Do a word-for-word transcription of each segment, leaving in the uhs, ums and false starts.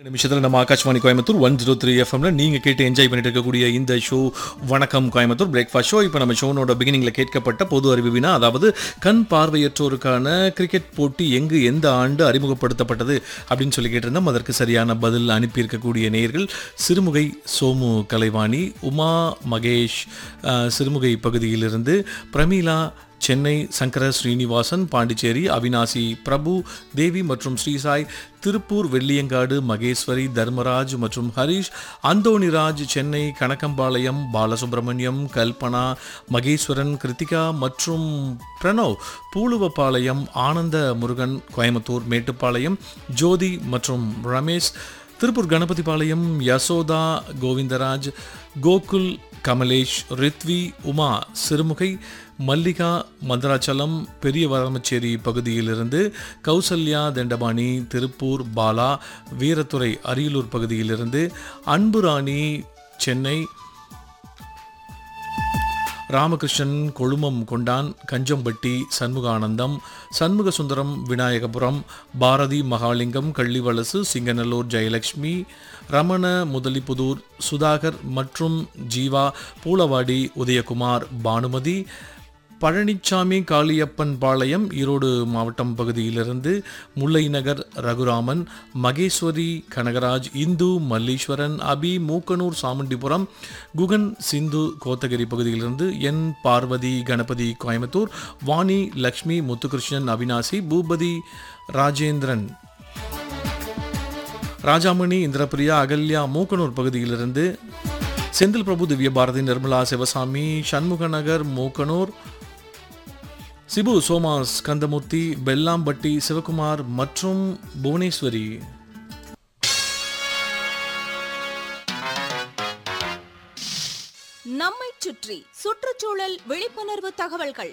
நிமிஷத்தில் நம்ம Akashvani Coimbatore one zero three எஃப்எம்ல நீங்கள் கேட்டு என்ஜாய் பண்ணிட்டு இருக்கக்கூடிய இந்த ஷோ வணக்கம் கோயம்புத்தூர் பிரேக்ஃபாஸ்ட் ஷோ. இப்போ நம்ம ஷோனோட பிகினிங்கில் கேட்கப்பட்ட பொது அறிவு வினா, அதாவது கண் பார்வையற்றோருக்கான கிரிக்கெட் போட்டி எங்கு எந்த ஆண்டு அறிமுகப்படுத்தப்பட்டது அப்படின்னு சொல்லி கேட்டிருந்தோம். அதற்கு சரியான பதில் அனுப்பியிருக்கக்கூடிய நேயர்கள் சிறுமுகை சோமு கலைவாணி, உமா மகேஷ் அஹ், சிறுமுகை பகுதியிலிருந்து, பிரமீளா சென்னை, சங்கர ஸ்ரீனிவாசன் பாண்டிச்சேரி, அவினாசி பிரபு தேவி மற்றும் ஸ்ரீசாய் திருப்பூர், வெள்ளியங்காடு மகேஸ்வரி, தர்மராஜ் மற்றும் ஹரிஷ், அந்தோணிராஜ் சென்னை, கணக்கம்பாளையம் பாலசுப்ரமணியம், கல்பனா, மகேஸ்வரன், கிருத்திகா மற்றும் பிரணவ் பூலுவப்பாளையம், ஆனந்த முருகன் கோயம்புத்தூர், மேட்டுப்பாளையம் ஜோதி மற்றும் ரமேஷ் திருப்பூர், கணபதிபாளையம் யசோதா, கோவிந்தராஜ், கோகுல், கமலேஷ், ரித்வி, உமா சிறுமுகை, மல்லிகா மந்தராச்சலம் பெரிய வரமச்சேரி பகுதியிலிருந்து, கௌசல்யா தண்டபாணி திருப்பூர், பாலா வீரத்துறை அரியலூர் பகுதியிலிருந்து, அன்புராணி சென்னை, ராமகிருஷ்ணன் கொழுமம் கொண்டான், கஞ்சம்பட்டி சண்முகானந்தம், சண்முக சுந்தரம் விநாயகபுரம், பாரதி மகாலிங்கம் கள்ளிவலசு, சிங்கநல்லூர் ஜெயலட்சுமி, ரமண முதலிப்புதூர், சுதாகர் மற்றும் ஜீவா பூலவாடி, உதயகுமார், பானுமதி, பழனிச்சாமி காளியப்பன் பாளையம் ஈரோடு மாவட்டம் பகுதியிலிருந்து, முல்லை நகர் ரகுராமன், மகேஸ்வரி, கனகராஜ், இந்து, மல்லீஸ்வரன், அபி, மூக்கனூர் சாமுண்டிபுரம், குகன் சிந்து கோத்தகிரி பகுதியிலிருந்து, என் பார்வதி கணபதி கோயம்புத்தூர், வாணி லக்ஷ்மி முத்துகிருஷ்ணன் அவினாசி, பூபதி ராஜேந்திரன், ராஜாமணி இந்திரபிரியா அகல்யா மூக்கனூர் பகுதியிலிருந்து, செந்தில் பிரபு, திவ்ய பாரதி, நிர்மலா சிவசாமி, சண்முகநகர் மூக்கனூர், சிபு சோமாஸ் கந்தமூர்த்தி, பெல்லாம்பட்டி சிவகுமார் மற்றும் புவனேஸ்வரி. நம்மை சுற்றி சுற்றுச்சூழல் விழிப்புணர்வு தகவல்கள்.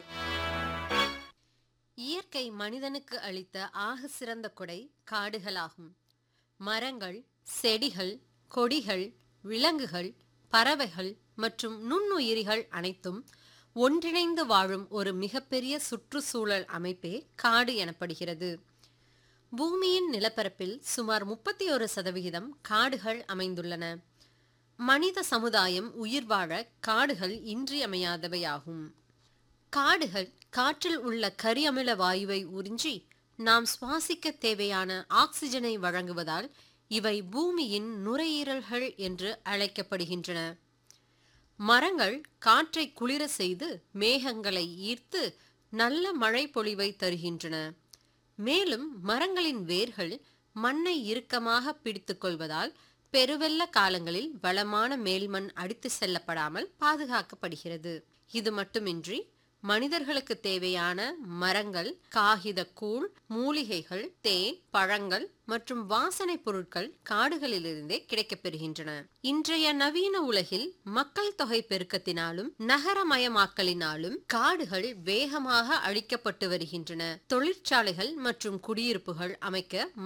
இயற்கை மனிதனுக்கு அளித்த ஆக சிறந்த கொடை காடுகளாகும். மரங்கள், செடிகள், கொடிகள், விலங்குகள், பறவைகள் மற்றும் நுண்ணுயிரிகள் அனைத்தும் ஒன்றிணைந்து வாழும் ஒரு மிகப்பெரிய சுற்றுச்சூழல் அமைப்பே காடு எனப்படுகிறது. பூமியின் நிலப்பரப்பில் சுமார் முப்பத்தி ஒரு சதவிகிதம் காடுகள் அமைந்துள்ளன. மனித சமுதாயம் உயிர் வாழ காடுகள் இன்றியமையாதவையாகும். காடுகள் காற்றில் உள்ள கரியமில வாயுவை உறிஞ்சி நாம் சுவாசிக்க தேவையான ஆக்சிஜனை வழங்குவதால் இவை பூமியின் நுரையீரல்கள் என்று அழைக்கப்படுகின்றன. மரங்கள் காற்றை குளிர செய்து மேகங்களை ஈர்த்து நல்ல மழை பொழிவை தருகின்றன. மேலும் மரங்களின் வேர்கள் மண்ணை இறுக்கமாக பிடித்துக் கொள்வதால் பெருவெள்ள காலங்களில் வளமான மேல்மண் அடித்து செல்லப்படாமல் பாதுகாக்கப்படுகிறது. இது மட்டுமின்றி மனிதர்களுக்கு தேவையான மரங்கள், காகித கூழ், மூலிகைகள், தேன், பழங்கள் மற்றும் வாசனை பொருட்கள் காடுகளிலிருந்தே கிடைக்கப்பெறுகின்றன. இன்றைய நவீன உலகில் மக்கள் தொகை பெருக்கத்தினாலும் நகரமயமாக்கலினாலும் காடுகள் வேகமாக அழிக்கப்பட்டு வருகின்றன. தொழிற்சாலைகள் மற்றும் குடியிருப்புகள் அமைக்க